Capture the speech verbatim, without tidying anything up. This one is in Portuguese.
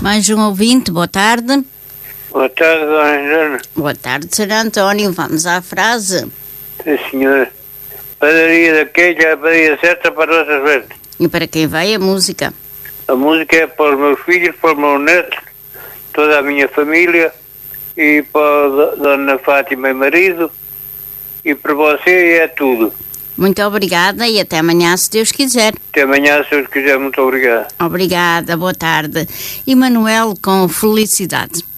Mais um ouvinte, boa tarde. Boa tarde, Dona Helena. Boa tarde, senhor António. Vamos à frase. Sim, senhora. Padaria da queijo é a padaria certa para a nossa festa. E para quem vai a música? A música é para os meus filhos, para os meus netos, toda a minha família, e para a Dona Fátima e marido, e para você é tudo. Muito obrigada e até amanhã, se Deus quiser. Até amanhã, se Deus quiser. Muito obrigado. Obrigada, boa tarde. E Manuel, com felicidade.